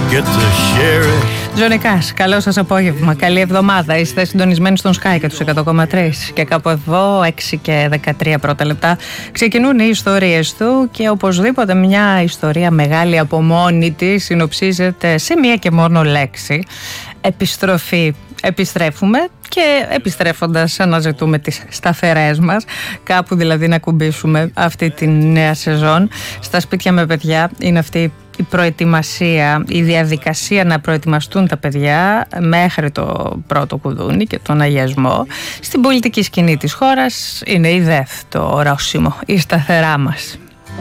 Τζόνι Κας, καλό σας απόγευμα, καλή εβδομάδα. Είστε συντονισμένοι στον Sky και τους 100,3 και κάπου εδώ 6 και 13 πρώτα λεπτά ξεκινούν οι ιστορίες του και οπωσδήποτε μια ιστορία μεγάλη από μόνη της συνοψίζεται σε μία και μόνο λέξη: επιστροφή. Επιστρέφουμε και επιστρέφοντας αναζητούμε τις σταθερές μας, κάπου δηλαδή να κουμπίσουμε αυτή τη νέα σεζόν. Στα σπίτια με παιδιά είναι αυτή η προετοιμασία, η διαδικασία να προετοιμαστούν τα παιδιά μέχρι το πρώτο κουδούνι και τον αγιασμό. Στην πολιτική σκηνή της χώρας είναι η ΔΕΘ, το ορόσημο, η σταθερά μας.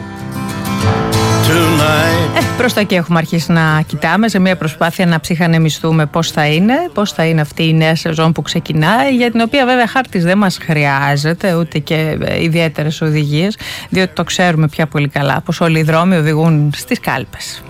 Προς τα εκεί έχουμε αρχίσει να κοιτάμε σε μια προσπάθεια να ψυχανεμιστούμε πώς θα είναι αυτή η νέα σεζόν που ξεκινάει, για την οποία βέβαια χάρτης δεν μας χρειάζεται, ούτε και ιδιαίτερες οδηγίες, διότι το ξέρουμε πια πολύ καλά πως όλοι οι δρόμοι οδηγούν στις κάλπες.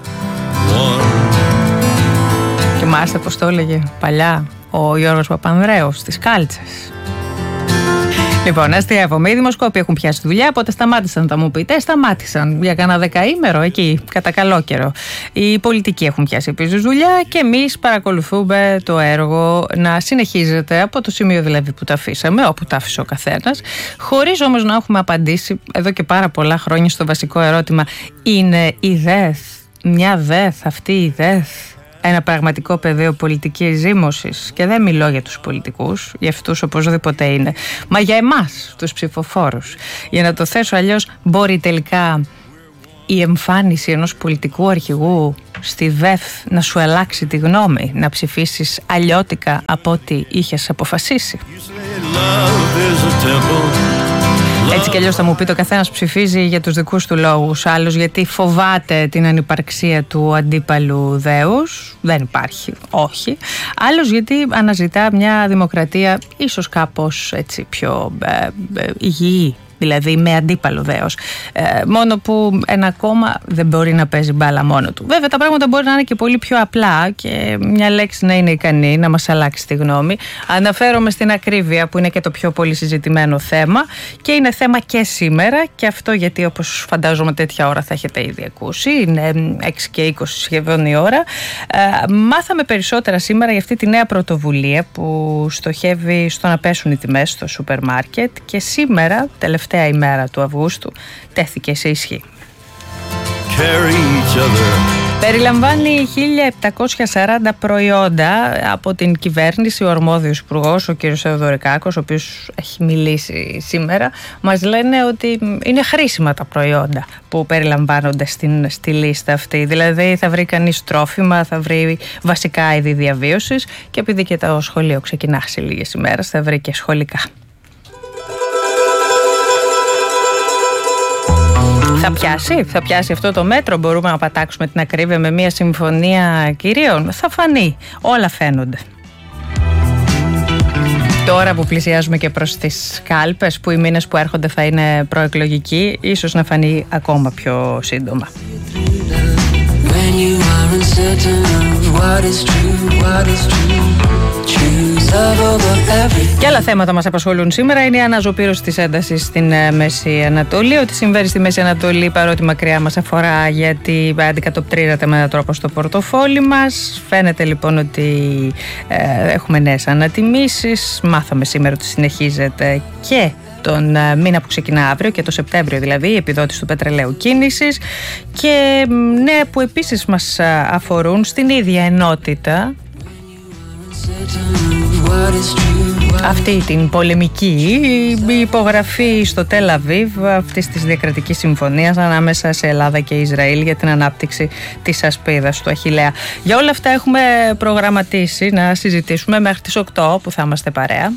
Θυμάστε πως το έλεγε παλιά ο Γιώργος Παπανδρέου, στις κάλτσες. Λοιπόν, αστείευομαι. Οι δημοσκόποι έχουν πιάσει δουλειά, οπότε σταμάτησαν, θα μου πείτε. Σταμάτησαν για κανένα δεκαήμερο εκεί, κατά καλό καιρό. Οι πολιτικοί έχουν πιάσει επίσης δουλειά και εμείς παρακολουθούμε το έργο να συνεχίζεται από το σημείο δηλαδή που τα αφήσαμε, όπου τα άφησε ο καθένας, χωρίς όμως να έχουμε απαντήσει εδώ και πάρα πολλά χρόνια στο βασικό ερώτημα: είναι η ΔΕΘ, μια ΔΕΘ, αυτή η ΔΕΘ, ένα πραγματικό πεδίο πολιτικής ζήμωσης? Και δεν μιλώ για τους πολιτικούς, για αυτούς οπωσδήποτε είναι, μα για εμάς, τους ψηφοφόρους. Για να το θέσω αλλιώς, μπορεί τελικά η εμφάνιση ενός πολιτικού αρχηγού στη ΔΕΘ να σου αλλάξει τη γνώμη, να ψηφίσεις αλλιώτικα από ό,τι είχες αποφασίσει? Έτσι κι αλλιώς θα μου πει, το καθένας ψηφίζει για τους δικούς του λόγους. Άλλος γιατί φοβάται την ανυπαρξία του αντίπαλου δέους, δεν υπάρχει, όχι. Άλλος γιατί αναζητά μια δημοκρατία ίσως κάπως έτσι πιο υγιή, δηλαδή με αντίπαλο δέος. Μόνο που ένα κόμμα δεν μπορεί να παίζει μπάλα μόνο του. Βέβαια τα πράγματα μπορεί να είναι και πολύ πιο απλά και μια λέξη να είναι ικανή να μας αλλάξει τη γνώμη. Αναφέρομαι στην ακρίβεια, που είναι και το πιο πολύ συζητημένο θέμα και είναι θέμα και σήμερα, και αυτό γιατί, όπως φαντάζομαι τέτοια ώρα θα έχετε ήδη ακούσει, είναι 6 και 20 σχεδόν η ώρα. Μάθαμε περισσότερα σήμερα για αυτή τη νέα πρωτοβουλία που στοχεύει στο να πέσουν οι τιμές στο σούπερ μάρκετ και σήμερα, τελευταία ημέρα του Αυγούστου, τέθηκε σε ισχύ. Περιλαμβάνει 1.740 προϊόντα από την κυβέρνηση. Ο αρμόδιος υπουργός, ο κ. Θεοδωρικάκος, ο οποίος έχει μιλήσει σήμερα, μας λένε ότι είναι χρήσιμα τα προϊόντα που περιλαμβάνονται στη λίστα αυτή. Δηλαδή θα βρει κανείς τρόφιμα, θα βρει βασικά είδη διαβίωσης και επειδή και το σχολείο ξεκινά σε λίγες ημέρες, θα βρει και σχολικά. Θα πιάσει αυτό το μέτρο? Μπορούμε να πατάξουμε την ακρίβεια με μια συμφωνία κυρίων? Θα φανεί. Όλα φαίνονται. Τώρα που πλησιάζουμε και προς τις κάλπες, που οι μήνες που έρχονται θα είναι προεκλογικοί, ίσως να φανεί ακόμα πιο σύντομα. Και άλλα θέματα μας απασχολούν σήμερα. Είναι η αναζωπήρωση της έντασης στην Μέση Ανατολή. Ό,τι συμβαίνει στη Μέση Ανατολή, παρότι μακριά μας αφορά, γιατί αντικατοπτρίζεται με έναν τρόπο στο πορτοφόλι μας. Φαίνεται λοιπόν ότι έχουμε νέες ανατιμήσεις. Μάθαμε σήμερα ότι συνεχίζεται και τον μήνα που ξεκινά αύριο, και το Σεπτέμβριο δηλαδή, η επιδότηση του πετρελαίου κίνησης, και νέα που επίσης μας αφορούν στην ίδια ενότητα, αυτή την πολεμική, η υπογραφή στο Τελ Αβίβ αυτής της διακρατικής συμφωνίας ανάμεσα σε Ελλάδα και Ισραήλ για την ανάπτυξη της ασπίδας του Αχιλλέα. Για όλα αυτά έχουμε προγραμματίσει να συζητήσουμε μέχρι τις 8 που θα είμαστε παρέα.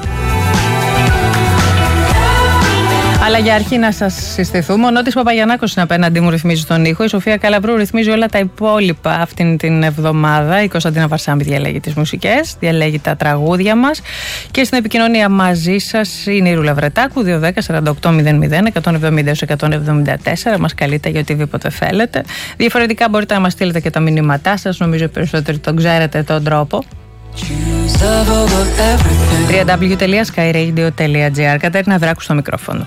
Αλλά για αρχή να σας συστηθούμε, ο Νότης Παπαγιαννάκος είναι απέναντί μου, ρυθμίζει τον ήχο. Η Σοφία Καλαβρού ρυθμίζει όλα τα υπόλοιπα αυτήν την εβδομάδα. Η Κωνσταντίνα Βαρσάμι διαλέγει τις μουσικές, διαλέγει τα τραγούδια μας. Και στην επικοινωνία μαζί σας είναι η Ρούλα Βρετάκου, 210-4800 170-174. Μας καλείτε για οτιδήποτε θέλετε. Διαφορετικά μπορείτε να μας στείλετε και τα μηνύματά σας. Νομίζω περισσότεροι τον ξέρετε τον τρόπο. www.skyradio.gr. Κατέρινα Δράκου στο μικρόφωνο.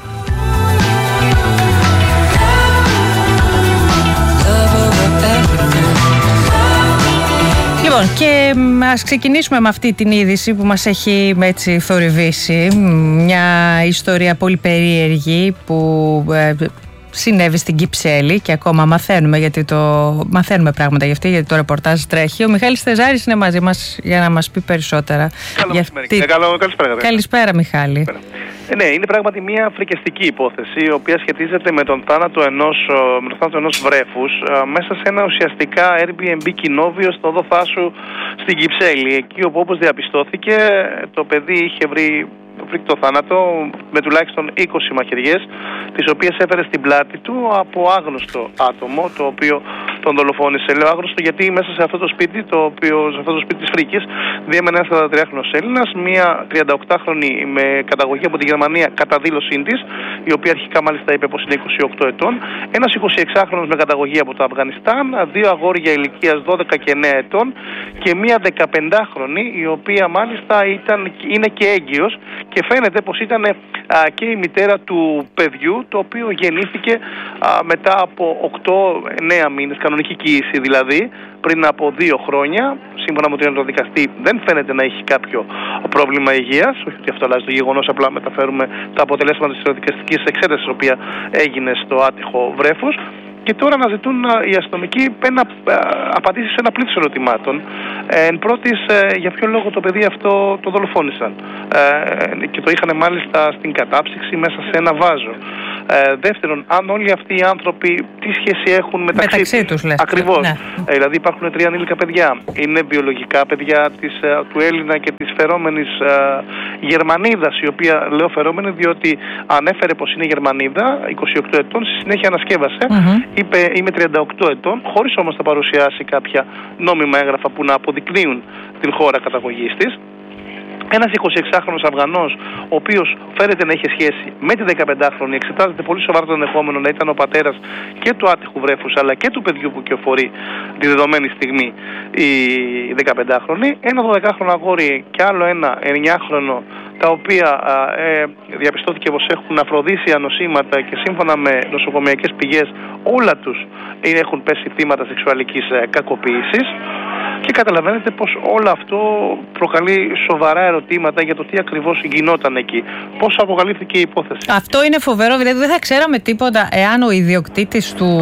Λοιπόν, και ας ξεκινήσουμε με αυτή την είδηση που μας έχει έτσι θορυβήσει. Μια ιστορία πολύ περίεργη που συνέβη στην Κυψέλη και ακόμα μαθαίνουμε, μαθαίνουμε πράγματα γι' αυτή, γιατί το ρεπορτάζ τρέχει. Ο Μιχάλης Θεζάρης είναι μαζί μας για να μας πει περισσότερα. Καλησπέρα. Καλησπέρα, Μιχάλη. Ναι, είναι πράγματι μια φρικιαστική υπόθεση, η οποία σχετίζεται με τον θάνατο ενός βρέφους μέσα σε ένα ουσιαστικά Airbnb κοινόβιο στο οδό Θάσου στην Κυψέλη. Εκεί όπου, όπως διαπιστώθηκε, το παιδί είχε βρει το θάνατο με τουλάχιστον 20 μαχαιριές, τις οποίες έφερε στην πλάτη του από άγνωστο άτομο, το οποίο τον δολοφόνησε. Λέω άγνωστο γιατί μέσα σε αυτό το σπίτι, σε αυτό το σπίτι της Φρίκης, διέμενε ένας 43χρονος Έλληνας, μία 38χρονη με καταγωγή από τη Γερμανία κατά δήλωσή της, η οποία αρχικά μάλιστα είπε πως είναι 28 ετών, ένας 26χρονος με καταγωγή από το Αφγανιστάν, δύο αγόρια ηλικίας 12 και 9 ετών και μία 15χρονη, η οποία μάλιστα είναι και έγκυος, και φαίνεται πως ήταν και η μητέρα του παιδιού, το οποίο γεννήθηκε μετά από 8-9 μήνες, κανονική κοίηση δηλαδή, πριν από 2 χρόνια. Σύμφωνα με τον δικαστή, δεν φαίνεται να έχει κάποιο πρόβλημα υγείας. Όχι ότι αυτό αλλάζει το γεγονός, απλά μεταφέρουμε τα αποτελέσματα της δικαστικής εξέτασης, η οποία έγινε στο άτυχο βρέφος. Και τώρα αναζητούν οι αστυνομικοί απαντήσεις σε ένα πλήθος ερωτημάτων. Εν πρώτης, για ποιο λόγο το παιδί αυτό το δολοφόνησαν. Και το είχαν μάλιστα στην κατάψυξη μέσα σε ένα βάζο. Δεύτερον, αν όλοι αυτοί οι άνθρωποι τι σχέση έχουν μεταξύ τους. Ακριβώς. Ναι. Δηλαδή υπάρχουν 3 ανήλικα παιδιά. Είναι βιολογικά παιδιά του Έλληνα και της φερόμενης Γερμανίδας, η οποία λέω φερόμενη διότι ανέφερε πως είναι Γερμανίδα, 28 ετών, στη συνέχεια ανασκεύασε. Είπε είμαι 38 ετών, χωρίς όμως να παρουσιάσει κάποια νόμιμα έγγραφα που να αποδεικνύουν την χώρα καταγωγής της. Ένας 26χρονος Αφγανός, ο οποίος φέρεται να είχε σχέση με τη 15χρονη, εξετάζεται πολύ σοβαρά το ενδεχόμενο να ήταν ο πατέρας και του άτυχου βρέφους αλλά και του παιδιού που κυοφορεί τη δεδομένη στιγμή η 15χρονη. Ένα 12χρονο αγόρι και άλλο ένα 9χρονο, τα οποία διαπιστώθηκε πως έχουν αφροδίσια νοσήματα και σύμφωνα με νοσοκομιακές πηγές όλα τους έχουν πέσει θύματα σεξουαλικής κακοποίησης. Και καταλαβαίνετε πως όλο αυτό προκαλεί σοβαρά ερωτήματα για το τι ακριβώς γινόταν εκεί. Πώς αποκαλύφθηκε η υπόθεση. Αυτό είναι φοβερό, δηλαδή δεν θα ξέραμε τίποτα εάν ο ιδιοκτήτης του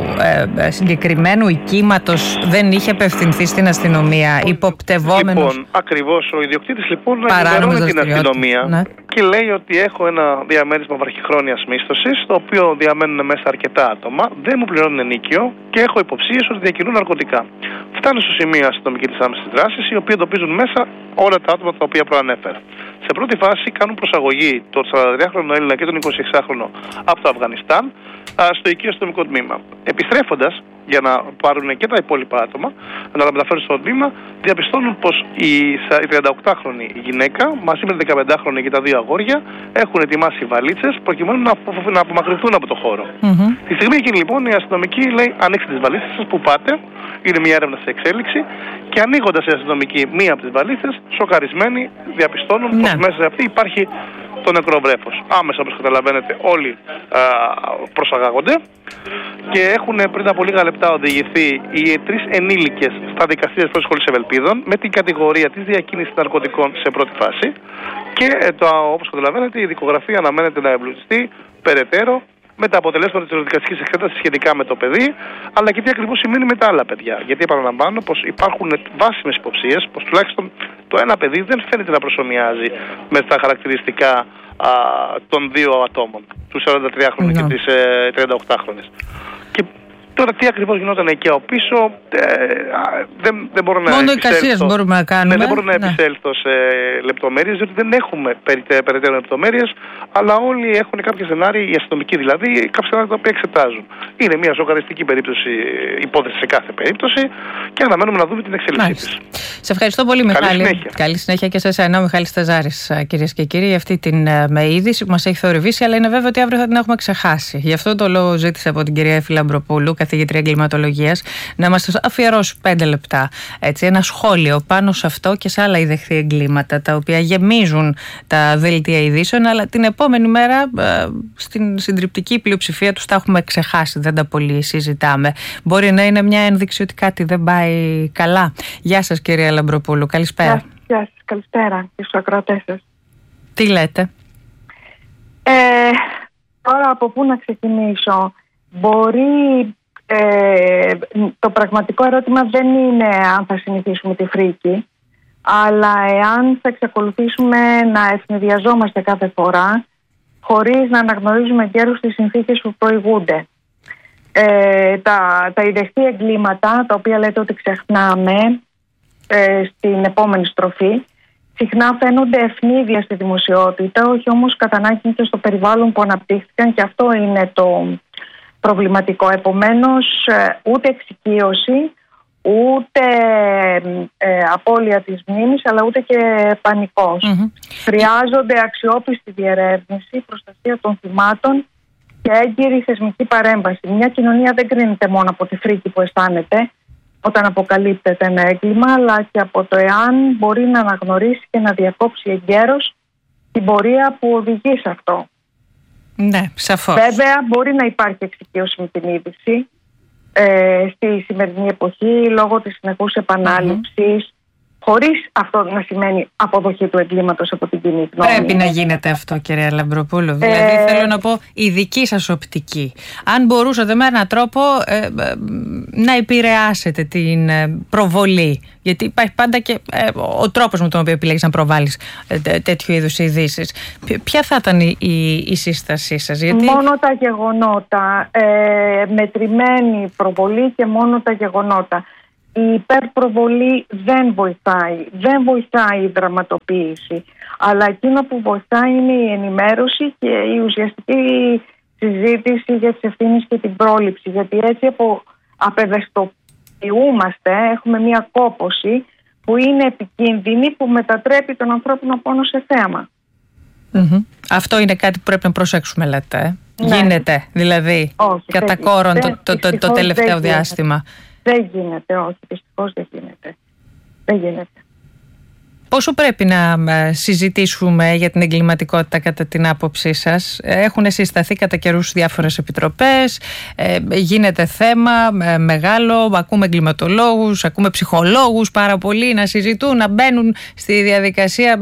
συγκεκριμένου οικίματος δεν είχε απευθυνθεί στην αστυνομία, υποπτευόμενος. Λοιπόν, ακριβώς ο ιδιοκτήτης λοιπόν ενημερώνει την αστυνομία, ναι, και λέει ότι έχω ένα διαμέρισμα βραχυχρόνιας μίσθωσης, το οποίο διαμένουν μέσα αρκετά άτομα, δεν μου πληρώνουν ενίκιο και έχω υποψίες ότι διακινούν ναρκωτικά. Φτάνουν στο σημείο αστυνομική της άμεσης δράσης, οι οποίοι εντοπίζουν μέσα όλα τα άτομα τα οποία προανέφερα. Σε πρώτη φάση κάνουν προσαγωγή τον 43χρονο Έλληνα και τον 26χρονο από το Αφγανιστάν στο οικείο αστυνομικό τμήμα. Επιστρέφοντας για να πάρουν και τα υπόλοιπα άτομα, να τα μεταφέρουν στο τμήμα, διαπιστώνουν πως η 38χρονη γυναίκα μαζί με την 15χρονη και τα δύο αγόρια έχουν ετοιμάσει βαλίτσες προκειμένου να απομακρυνθούν από το χώρο. Τη στιγμή εκείνη λοιπόν η αστυνομική λέει: ανοίξτε τις βαλίτσες σας, που πάτε. Είναι μια έρευνα σε εξέλιξη. Και ανοίγοντας η αστυνομική μία από τις βαλίτσες, σοκαρισμένοι διαπιστώνουν πως μέσα σε αυτή υπάρχει το νεκρό βρέφος. Άμεσα, όπως καταλαβαίνετε, όλοι προσαγάγονται και έχουν πριν από λίγα λεπτά οδηγηθεί οι 3 ενήλικες στα δικαστήρια της Πρώτης Σχολής Ευελπίδων με την κατηγορία της διακίνησης ναρκωτικών σε πρώτη φάση. Και όπως καταλαβαίνετε, η δικογραφία αναμένεται να εμπλουτιστεί περαιτέρω με τα αποτελέσματα της δικαστικής εξέτασης σχετικά με το παιδί, αλλά και τι ακριβώς σημαίνει με τα άλλα παιδιά. Γιατί επαναλαμβάνω πως υπάρχουν βάσιμες υποψίες πως τουλάχιστον το ένα παιδί δεν φαίνεται να προσομοιάζει με τα χαρακτηριστικά των δύο ατόμων, του 43χρονου και της 38χρονης. Και τώρα τι ακριβώς γινόταν εκεί από πίσω, δεν μπορώ να μόνο εικασίες μπορούμε να κάνουμε. Δεν μπορώ να επισέλθω σε λεπτομέρειες, διότι δεν έχουμε περαιτέρω λεπτομέρειες, αλλά όλοι έχουν κάποια σενάρια, οι αστυνομικοί δηλαδή, κάποια σενάρια τα οποία εξετάζουν. Είναι μια σοκαριστική υπόθεση σε κάθε περίπτωση και αναμένουμε να δούμε την εξέλιξή της. Σε ευχαριστώ πολύ, Μιχάλη. Καλή συνέχεια και σε εσένα, ο Μιχάλης Θεζάρης, κυρίες και κύριοι, για αυτή την είδηση που μας έχει θορυβήσει, αλλά είναι βέβαιο ότι αύριο θα την έχουμε ξεχάσει. Γι' αυτό το λόγο ζήτησα από την κυρία Εφη Λαμπροπούλου, καθηγήτρια εγκληματολογίας, να μας αφιερώσει 5 λεπτά. Έτσι, ένα σχόλιο πάνω σε αυτό και σε άλλα ιδεχθή εγκλήματα, τα οποία γεμίζουν τα δελτία ειδήσεων, αλλά την επόμενη μέρα στην συντριπτική πλειοψηφία τους τα έχουμε ξεχάσει, δεν τα πολύ συζητάμε. Μπορεί να είναι μια ένδειξη ότι κάτι δεν πάει καλά. Γεια σας, κυρία Λαμπροπούλου, καλησπέρα. Γεια σας, καλησπέρα και στους ακροατές σας. Τι λέτε? Τώρα από πού να ξεκινήσω? Μπορεί το πραγματικό ερώτημα δεν είναι αν θα συνηθίσουμε τη φρίκη, αλλά εάν θα εξακολουθήσουμε να ευνηδιαζόμαστε κάθε φορά χωρίς να αναγνωρίζουμε γέρους τις συνθήκες που προηγούνται. Τα ιδεχτή εγκλήματα, τα οποία λέτε ότι ξεχνάμε στην επόμενη στροφή, συχνά φαίνονται ευνίδια στη δημοσιότητα, όχι όμως κατά ανάγκη και στο περιβάλλον που αναπτύχθηκαν, και αυτό είναι το προβληματικό. Επομένως, ούτε εξοικείωση, ούτε απώλεια της μνήμης, αλλά ούτε και πανικός. Χρειάζονται αξιόπιστη διερεύνηση, προστασία των θυμάτων και έγκυρη θεσμική παρέμβαση. Μια κοινωνία δεν κρίνεται μόνο από τη φρίκη που αισθάνεται όταν αποκαλύπτεται ένα έγκλημα, αλλά και από το εάν μπορεί να αναγνωρίσει και να διακόψει εγκαίρως την πορεία που οδηγεί σε αυτό. Ναι, σαφώς. Βέβαια, μπορεί να υπάρχει εξοικείωση με την είδηση στη σημερινή εποχή λόγω της συνεχούς επανάληψης, χωρίς αυτό να σημαίνει αποδοχή του εγκλήματος από την κοινή γνώμη. Πρέπει να γίνεται αυτό, κυρία Λαμπροπούλου. Δηλαδή, θέλω να πω, η δική σας οπτική. Αν μπορούσατε με έναν τρόπο να επηρεάσετε την προβολή. Γιατί υπάρχει πάντα και ο τρόπος με τον οποίο επιλέγεις να προβάλλεις τέτοιου είδους ειδήσεις. Ποια θα ήταν η σύστασή σας? Γιατί... Μόνο τα γεγονότα. Μετρημένη προβολή και μόνο τα γεγονότα. Η υπερπροβολή δεν βοηθάει. Δεν βοηθάει η δραματοποίηση. Αλλά εκείνο που βοηθάει είναι η ενημέρωση και η ουσιαστική συζήτηση για τις ευθύνες και την πρόληψη. Γιατί έτσι απευαισθητοποιούμαστε, έχουμε μια κόπωση που είναι επικίνδυνη, που μετατρέπει τον ανθρώπινο πόνο σε θέμα. Αυτό είναι κάτι που πρέπει να προσέξουμε, λέτε. Ναι. Γίνεται δηλαδή κατά κόρον το τελευταίο διάστημα? Δεν γίνεται, όχι, δυστυχώς δεν γίνεται. Δεν γίνεται. Πόσο πρέπει να συζητήσουμε για την εγκληματικότητα κατά την άποψή σας? Έχουν συσταθεί κατά καιρούς διάφορες επιτροπές, γίνεται θέμα μεγάλο, ακούμε εγκληματολόγους, ακούμε ψυχολόγους πάρα πολύ να συζητούν, να μπαίνουν στη διαδικασία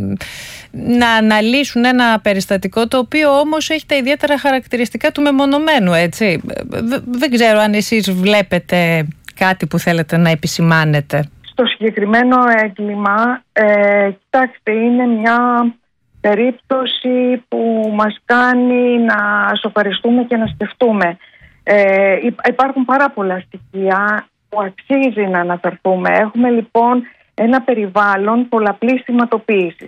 να αναλύσουν ένα περιστατικό, το οποίο όμως έχει τα ιδιαίτερα χαρακτηριστικά του μεμονωμένου, έτσι. Δεν ξέρω αν εσείς βλέπετε κάτι που θέλετε να επισημάνετε. Στο συγκεκριμένο έγκλημα, κοιτάξτε, είναι μια περίπτωση που μας κάνει να σοκαριστούμε και να σκεφτούμε. Υπάρχουν πάρα πολλά στοιχεία που αξίζει να αναφερθούμε. Έχουμε λοιπόν ένα περιβάλλον πολλαπλής θυματοποίησης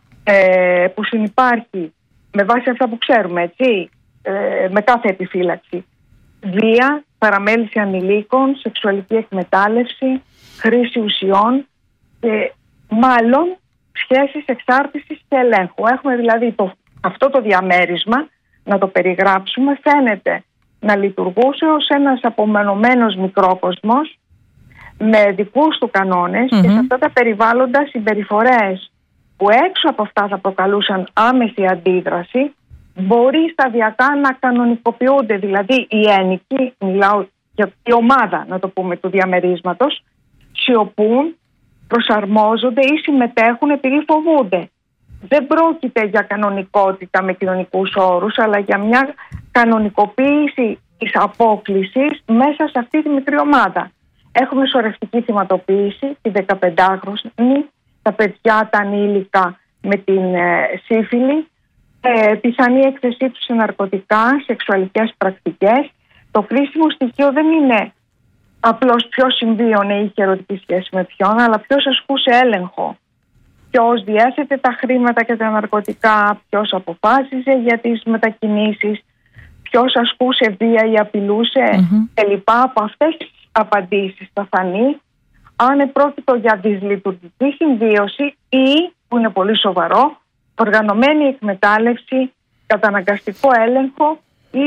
που συνυπάρχει με βάση αυτά που ξέρουμε, έτσι, με κάθε επιφύλαξη. Βία, παραμέληση ανηλίκων, σεξουαλική εκμετάλλευση, χρήση ουσιών και μάλλον σχέσεις εξάρτησης και ελέγχου. Έχουμε δηλαδή αυτό το διαμέρισμα, να το περιγράψουμε, φαίνεται να λειτουργούσε ως ένας απομονωμένος μικρόκοσμος με δικούς του κανόνες και σε αυτά τα περιβάλλοντα συμπεριφορές που έξω από αυτά θα προκαλούσαν άμεση αντίδραση, μπορεί σταδιακά να κανονικοποιούνται. Δηλαδή οι ένικοι, μιλάω για τη ομάδα, να το πούμε, του διαμερίσματος, σιωπούν, προσαρμόζονται ή συμμετέχουν επειδή φοβούνται. Δεν πρόκειται για κανονικότητα με κοινωνικούς όρους, αλλά για μια κανονικοποίηση της απόκλησης μέσα σε αυτή τη μικρή ομάδα. Έχουμε σωρευτική θυματοποίηση, τη 15χρονη, τα παιδιά, τα ανήλικα με την σύφυλη, πιθανή έκθεσή τους σε ναρκωτικά, σεξουαλικές πρακτικές. Το κρίσιμο στοιχείο δεν είναι απλώς ποιος συμβίωνε ή είχε ερωτική σχέση με ποιον, αλλά ποιος ασκούσε έλεγχο. Ποιος διέθετε τα χρήματα και τα ναρκωτικά, ποιος αποφάσιζε για τις μετακινήσεις, ποιος ασκούσε βία ή απειλούσε κλπ. Από αυτές τις απαντήσεις θα φανεί αν επρόκειτο για δυσλειτουργική συμβίωση ή, που είναι πολύ σοβαρό, οργανωμένη εκμετάλλευση, καταναγκαστικό έλεγχο ή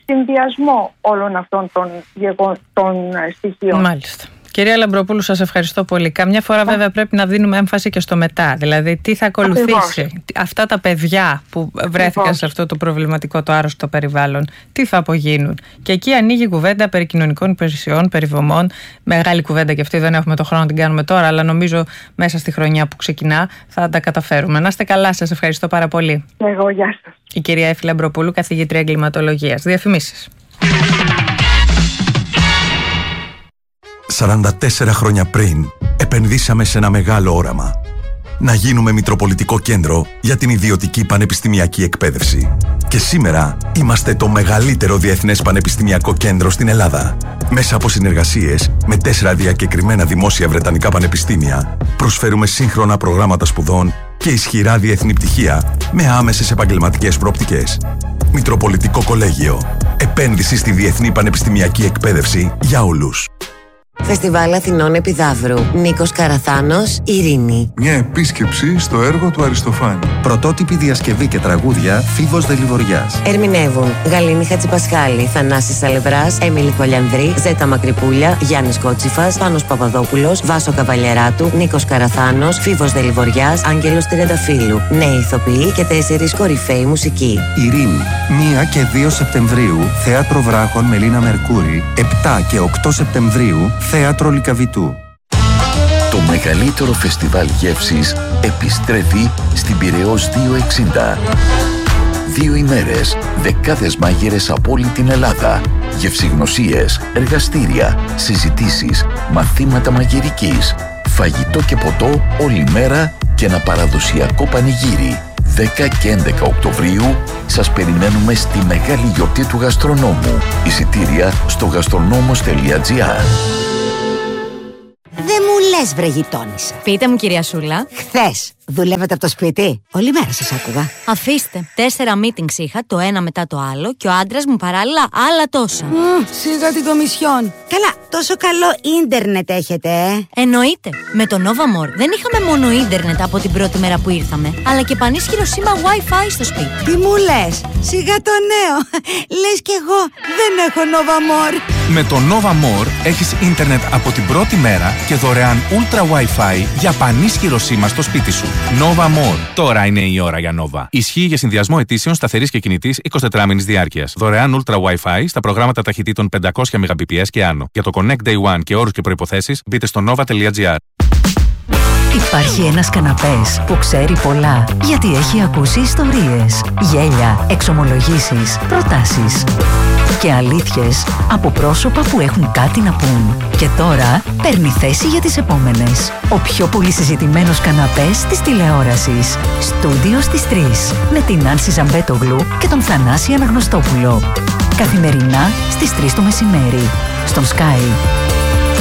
συνδυασμό όλων αυτών των στοιχείων. Μάλιστα. Κυρία Λαμπροπούλου, σας ευχαριστώ πολύ. Καμιά φορά βέβαια πρέπει να δίνουμε έμφαση και στο μετά. Δηλαδή, τι θα ακολουθήσει. Ακριβώς. Αυτά τα παιδιά που βρέθηκαν σε αυτό το προβληματικό, το άρρωστο περιβάλλον, τι θα απογίνουν. Και εκεί ανοίγει κουβέντα περί κοινωνικών υπηρεσιών, περί δομών. Μεγάλη κουβέντα και αυτή, δεν έχουμε το χρόνο να την κάνουμε τώρα, αλλά νομίζω μέσα στη χρονιά που ξεκινά θα τα καταφέρουμε. Να είστε καλά, σας ευχαριστώ πάρα πολύ. Εγώ, γεια σας. Η κυρία Έφη Λαμπροπούλου, καθηγήτρια εγκληματολογίας. Διαφημίσεις. 44 χρόνια πριν, επενδύσαμε σε ένα μεγάλο όραμα. Να γίνουμε Μητροπολιτικό Κέντρο για την ιδιωτική πανεπιστημιακή εκπαίδευση. Και σήμερα είμαστε το μεγαλύτερο διεθνές πανεπιστημιακό κέντρο στην Ελλάδα. Μέσα από συνεργασίες με 4 διακεκριμένα δημόσια βρετανικά πανεπιστήμια, προσφέρουμε σύγχρονα προγράμματα σπουδών και ισχυρά διεθνή πτυχία με άμεσες επαγγελματικές προοπτικές. Μητροπολιτικό Κολέγιο. Επένδυση στη διεθνή πανεπιστημιακή εκπαίδευση για όλους. Φεστιβάλ Αθηνών Επιδαύρου. Νίκος Καραθάνος, Ειρήνη. Μια επίσκεψη στο έργο του Αριστοφάνη. Πρωτότυπη διασκευή και τραγούδια Φίβος Δελιβοριάς. Ερμηνεύουν Γαλήνη Χατζηπασχάλη, Θανάσης Σαλευράς, Έμιλη Κολιανδρή, Ζέτα Μακρυπούλια, Γιάννης Κότσιφας, Πάνος Παπαδόπουλος, Βάσο Καβαλιεράτου, Νίκος Καραθάνος, Φίβος Δελιβοριάς, Άγγελος Τριανταφύλου. Νέοι ηθοποιοί και 4 κορυφαίοι μουσικοί. Ειρήνη. 1 και 2 Σεπτεμβρίου, Θέατρο Βράχων Μελίνα Μερκούρη. 7 και 8 Σεπτεμβρίου, Θέατρο Λυκαβητού. Το μεγαλύτερο φεστιβάλ γεύσης επιστρέφει στην Πειραιώς 260. 2 ημέρες, δεκάδες μάγειρες από όλη την Ελλάδα. Γευσηγνωσίες, εργαστήρια, συζητήσεις, μαθήματα μαγειρικής, φαγητό και ποτό όλη μέρα και ένα παραδοσιακό πανηγύρι. 10 και 11 Οκτωβρίου σας περιμένουμε στη μεγάλη γιορτή του γαστρονόμου. Εισιτήρια στο gastronомos.gr. Δεν μου λες, βρε γειτόνισσα. Πείτε μου, κυρία Σούλα. Χθες δουλεύατε από το σπίτι? Όλη μέρα σας άκουγα. Αφήστε. 4 meetings είχα, το ένα μετά το άλλο, και ο άντρας μου παράλληλα άλλα τόσα. Σιγά την κομισιόν. Καλά, τόσο καλό ίντερνετ έχετε, Εννοείται. Με το Nova More δεν είχαμε μόνο ίντερνετ από την πρώτη μέρα που ήρθαμε, αλλά και πανίσχυρο σήμα Wi-Fi στο σπίτι. Τι μου λες? Σιγά το νέο. Λες κι εγώ δεν έχω Nova More. Με το Nova More έχεις ίντερνετ από την πρώτη μέρα και δωρεάν Ultra Wi-Fi για πανίσχυρο σήμα στο σπίτι σου. Nova More. Τώρα είναι η ώρα για Nova. Ισχύει για συνδυασμό ετήσεων σταθερής και κινητής 24 μήνης διάρκειας. Δωρεάν Ultra Wi-Fi στα προγράμματα ταχυτήτων 500 Mbps και άνω. Για το Connect Day One και όρους και προϋποθέσεις μπείτε στο nova.gr. Υπάρχει ένας καναπές που ξέρει πολλά, γιατί έχει ακούσει ιστορίες, γέλια, εξομολογήσεις, προτάσεις και αλήθειες από πρόσωπα που έχουν κάτι να πούν. Και τώρα παίρνει θέση για τις επόμενες. Ο πιο πολύ συζητημένος καναπές της τηλεόρασης. Στούντιο στις 3 με την Άνση Ζαμπέτογλου και τον Θανάση Αναγνωστόπουλο. Καθημερινά στις 3 το μεσημέρι. Στον Sky.